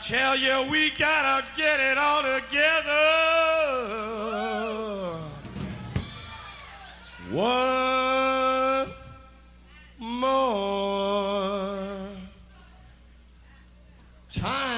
tell you we gotta get it all together. One more time.